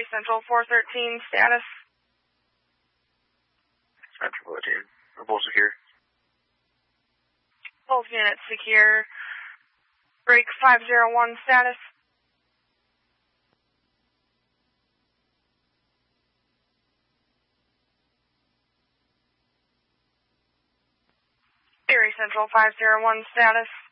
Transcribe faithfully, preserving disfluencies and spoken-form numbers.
Central four thirteen, status. Central four thirteen, we're both secure. Both units secure. Break five zero one, status. Erie Central five zero one, status.